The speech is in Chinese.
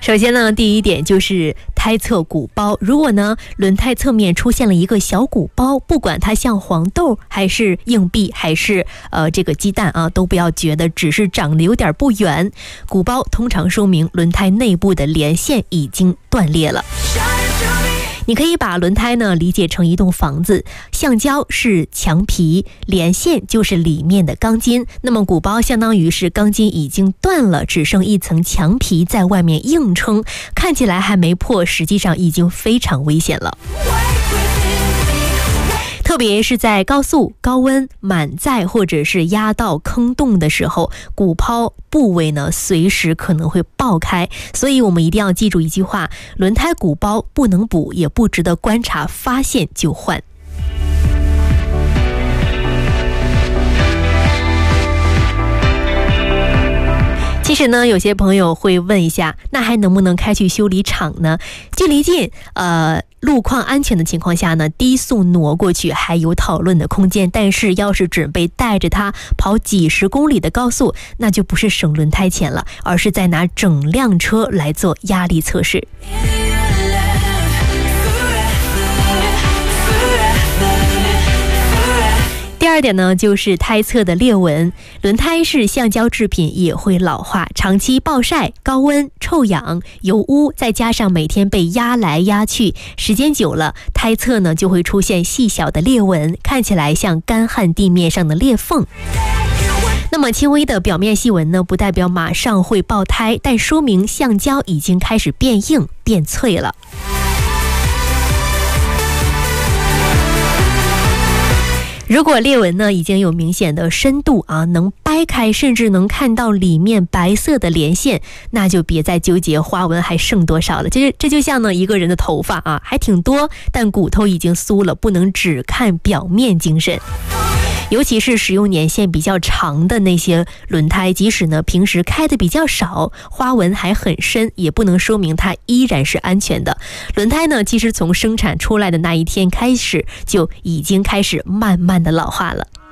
首先呢，第一点就是胎侧鼓包。如果呢轮胎侧面出现了一个小鼓包，不管它像黄豆还是硬币还是这个鸡蛋啊，都不要觉得只是长得有点不圆。鼓包通常说明轮胎内部的连线已经断裂了。你可以把轮胎呢理解成一栋房子，橡胶是墙皮，连线就是里面的钢筋，那么鼓包相当于是钢筋已经断了，只剩一层墙皮在外面硬撑，看起来还没破，实际上已经非常危险了。特别是在高速、高温、满载或者是压到坑洞的时候，鼓包部位呢随时可能会爆开，所以我们一定要记住一句话：轮胎鼓包不能补，也不值得观察，发现就换。其实呢，有些朋友会问一下，那还能不能开去修理厂呢？距离近，路况安全的情况下呢，低速挪过去还有讨论的空间。但是要是准备带着它跑几十公里的高速，那就不是省轮胎钱了，而是在拿整辆车来做压力测试。第二点呢，就是胎侧的裂纹。轮胎是橡胶制品，也会老化，长期暴晒、高温、臭氧、油污，再加上每天被压来压去，时间久了，胎侧呢就会出现细小的裂纹，看起来像干旱地面上的裂缝。那么轻微的表面细纹呢，不代表马上会爆胎，但说明橡胶已经开始变硬、变脆了。如果裂纹呢已经有明显的深度啊，能掰开，甚至能看到里面白色的连线，那就别再纠结花纹还剩多少了。这就像呢一个人的头发啊，还挺多，但骨头已经酥了，不能只看表面精神。尤其是使用年限比较长的那些轮胎，即使呢平时开的比较少，花纹还很深，也不能说明它依然是安全的。轮胎呢其实从生产出来的那一天开始，就已经开始慢慢的老化了。